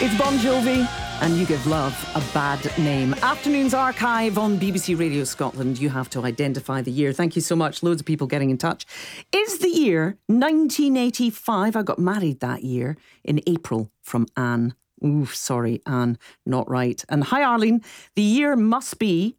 It's Bon Jovi, and You Give Love a Bad Name. Afternoon's Archive on BBC Radio Scotland. You have to identify the year. Thank you so much. Loads of people getting in touch. Is the year 1985? I got married that year in April, from Anne. Ooh, sorry, Anne, not right. And hi, Arlene. The year must be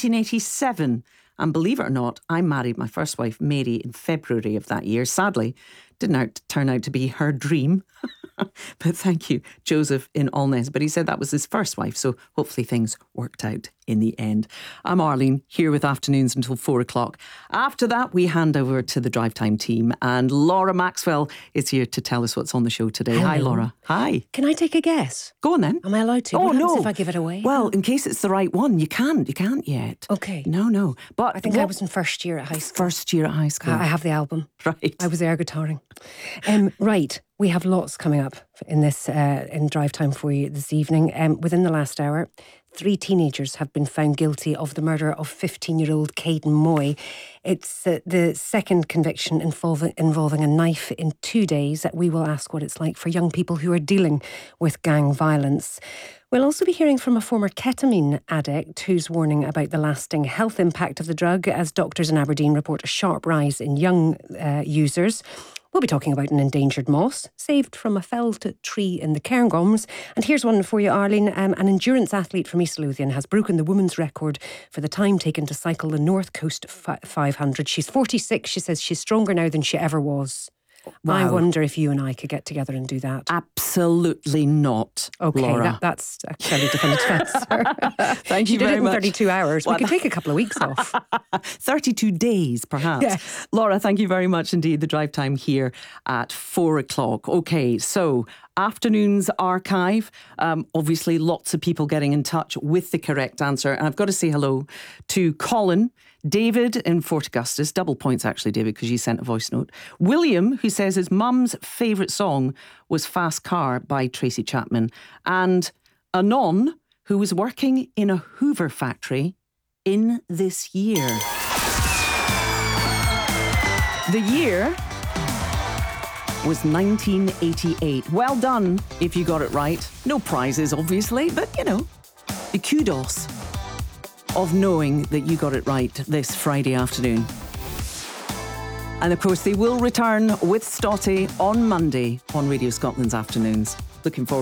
1987. And believe it or not, I married my first wife, Mary, in February of that year. Sadly, didn't turn out to be her dream. But thank you, Joseph in Allness. But he said that was his first wife, so hopefully things worked out in the end. I'm Arlene, here with Afternoons until 4 o'clock. After that, we hand over to the Drive Time team, and Laura Maxwell is here to tell us what's on the show today. Hello. Hi, Laura. Hi. Can I take a guess? Go on then. Am I allowed to? Oh, What happens no. if I give it away? Well, in case it's the right one, you can't yet. Okay. No. But I think I was in first year at high school. First year at high school. I have the album. Right. I was air guitaring. Right. We have lots coming up in this in Drive Time for you this evening. Within the last hour, 3 teenagers have been found guilty of the murder of 15-year-old Caden Moy. It's the second conviction involving a knife in 2 days. We will ask what it's like for young people who are dealing with gang violence. We'll also be hearing from a former ketamine addict who's warning about the lasting health impact of the drug, as doctors in Aberdeen report a sharp rise in young users. We'll be talking about an endangered moss saved from a felled tree in the Cairngorms. And here's one for you, Arlene. An endurance athlete from East Lothian has broken the women's record for the time taken to cycle the North Coast 500. She's 46. She says she's stronger now than she ever was. Wow. I wonder if you and I could get together and do that. Absolutely not, Okay, Laura. that's a fairly definitive answer. Thank you She did very it in much. 32 hours. We could take a couple of weeks off. 32 days, perhaps. Yes. Laura, thank you very much indeed. The Drive Time here at 4 o'clock. Okay, so Afternoons Archive. Obviously, lots of people getting in touch with the correct answer. And I've got to say hello to Colin, David in Fort Augustus. Double points, actually, David, because you sent a voice note. William, who says his mum's favourite song was Fast Car by Tracy Chapman. And Anon, who was working in a Hoover factory in this year. The year was 1988. Well done if you got it right. No prizes, obviously, but, you know, the kudos of knowing that you got it right this Friday afternoon. And of course, they will return with Stotty on Monday on Radio Scotland's Afternoons. Looking forward